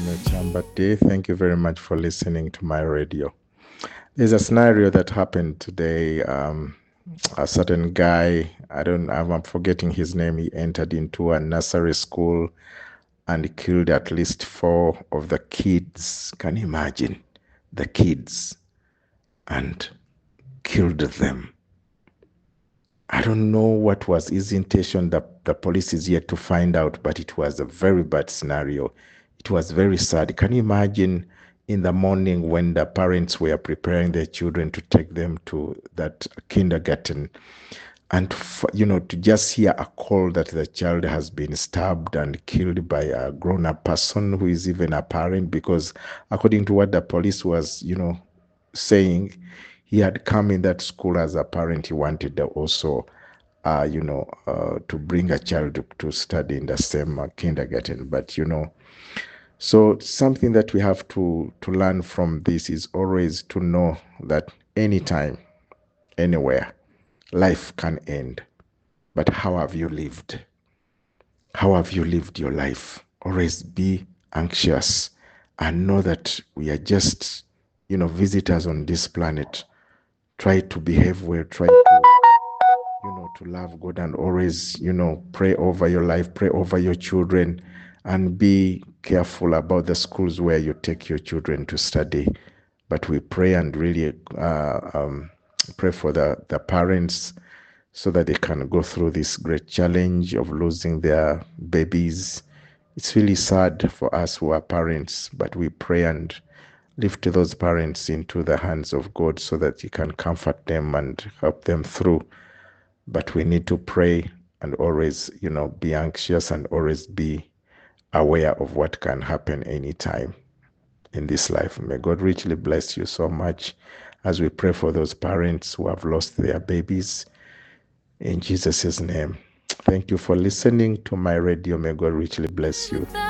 Chambate. Thank you very much for listening to my radio. There's a scenario that happened today. A certain guy, I'm forgetting his name, he entered into a nursery school and killed at least 4 of the kids. Can you imagine? The kids. And killed them. I don't know what was his intention. The police is yet to find out, but it was a very bad scenario. It was very sad. Can you imagine in the morning when the parents were preparing their children to take them to that kindergarten, and to just hear a call that the child has been stabbed and killed by a grown-up person who is even a parent, because according to what the police was, saying, he had come in that school as a parent. He wanted also, to bring a child to study in the same kindergarten. But, so something that we have to learn from this is always to know that anytime, anywhere, life can end. But how have you lived? How have you lived your life? Always be anxious and know that we are just, visitors on this planet. Try to behave well, try to love God, and always, pray over your life, pray over your children, and be careful about the schools where you take your children to study. But we pray and really pray for the parents so that they can go through this great challenge of losing their babies. It's really sad for us who are parents, but we pray and lift those parents into the hands of God so that He can comfort them and help them through. But we need to pray and always, be anxious and always be aware of what can happen anytime in this life. May God richly bless you so much as we pray for those parents who have lost their babies. In Jesus' name. Thank you for listening to my radio. May God richly bless you.